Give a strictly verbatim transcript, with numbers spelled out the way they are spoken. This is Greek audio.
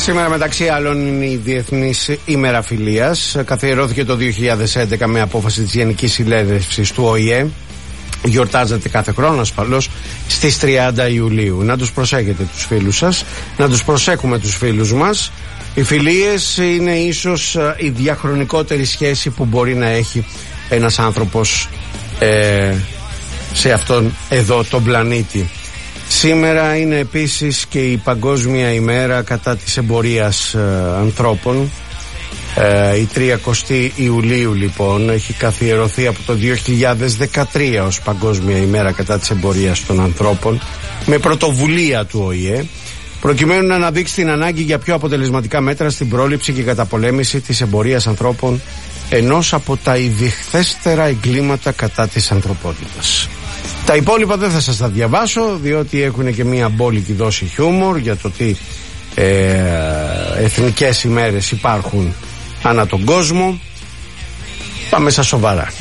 Σήμερα μεταξύ άλλων είναι η Διεθνής ημέρα φιλίας. Καθιερώθηκε το δύο χιλιάδες έντεκα με απόφαση της Γενικής Συνέλευσης του Ο Η Ε. Γιορτάζεται κάθε χρόνο ασφαλώς στις τριάντα Ιουλίου. Να τους προσέχετε τους φίλους σας, να τους προσέχουμε τους φίλους μας. Οι φιλίες είναι ίσως η διαχρονικότερη σχέση που μπορεί να έχει ένας άνθρωπος ε, σε αυτόν εδώ τον πλανήτη. Σήμερα είναι επίσης και η Παγκόσμια ημέρα κατά της εμπορίας ε, ανθρώπων. Ε, η τριακοστή Ιουλίου λοιπόν έχει καθιερωθεί από το δύο χιλιάδες δεκατρία ως Παγκόσμια ημέρα κατά της εμπορίας των ανθρώπων με πρωτοβουλία του Ο Η Ε, προκειμένου να αναδείξει την ανάγκη για πιο αποτελεσματικά μέτρα στην πρόληψη και καταπολέμηση της εμπορίας ανθρώπων, ενός από τα ειδιχθέστερα εγκλήματα κατά της ανθρωπότητας. Τα υπόλοιπα δεν θα σας τα διαβάσω, διότι έχουν και μία μπόλικη δόση χιούμορ για το τι ε, εθνικές ημέρες υπάρχουν ανά τον κόσμο. Πάμε στα σοβαρά.